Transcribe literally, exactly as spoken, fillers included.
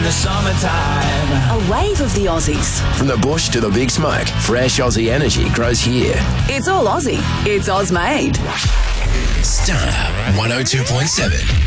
the summertime. A wave of the Aussies. From the bush to the big smoke, fresh Aussie energy grows here. It's all Aussie. It's Oz made. Star one oh two point seven.